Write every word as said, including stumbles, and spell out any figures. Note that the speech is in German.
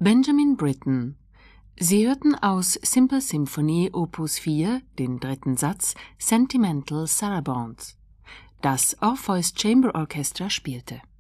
Benjamin Britten. Sie hörten aus Simple Symphony Opus vier den dritten Satz Sentimental Sarabande. Das Orpheus Chamber Orchestra spielte